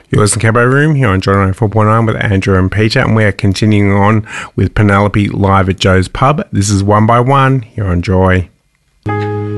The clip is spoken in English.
You're listening to Cabo Room here on Joy 94.9 with Andrew and Peter, and we are continuing on with Penelope live at Joe's Pub. This is One by One here on Joy.